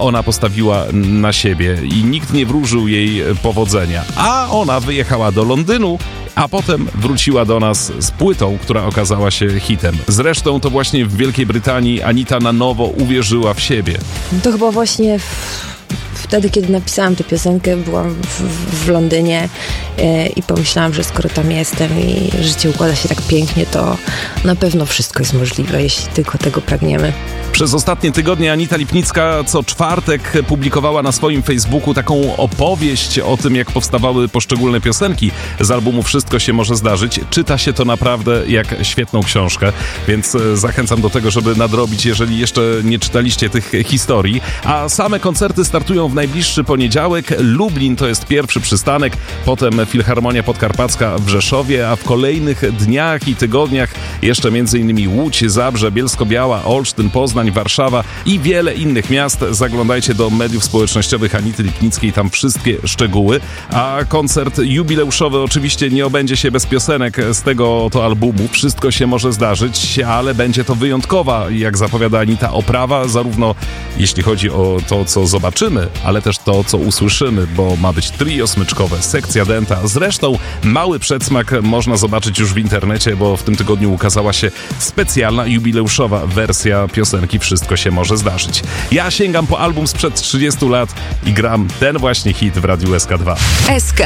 ona postawiła na siebie i nikt nie wróżył jej powodzenia. A ona wyjechała do Londynu, a potem wróciła do nas z płytą, która okazała się hitem. Zresztą to właśnie w Wielkiej Brytanii Anita na nowo uwierzyła w siebie. To chyba właśnie wtedy, kiedy napisałam tę piosenkę, byłam w Londynie i pomyślałam, że skoro tam jestem i życie układa się tak pięknie, to na pewno wszystko jest możliwe, jeśli tylko tego pragniemy. Przez ostatnie tygodnie Anita Lipnicka co czwartek publikowała na swoim Facebooku taką opowieść o tym, jak powstawały poszczególne piosenki z albumu Wszystko się może zdarzyć. Czyta się to naprawdę jak świetną książkę, więc zachęcam do tego, żeby nadrobić, jeżeli jeszcze nie czytaliście tych historii. A same koncerty startują w najbliższy poniedziałek. Lublin to jest pierwszy przystanek, potem Filharmonia Podkarpacka w Rzeszowie, a w kolejnych dniach i tygodniach jeszcze m.in. Łódź, Zabrze, Bielsko-Biała, Olsztyn, Poznań, Warszawa i wiele innych miast. Zaglądajcie do mediów społecznościowych Anity Lipnickiej, tam wszystkie szczegóły. A koncert jubileuszowy oczywiście nie obędzie się bez piosenek z tego oto albumu. Wszystko się może zdarzyć, ale będzie to wyjątkowa, jak zapowiada Anita, oprawa, zarówno jeśli chodzi o to, co zobaczymy, ale też to, co usłyszymy, bo ma być trio smyczkowe, sekcja denta. Zresztą mały przedsmak można zobaczyć już w internecie, bo w tym tygodniu ukazała się specjalna, jubileuszowa wersja piosenki Wszystko się może zdarzyć. Ja sięgam po album sprzed 30 lat i gram ten właśnie hit w Radiu SK2. SK.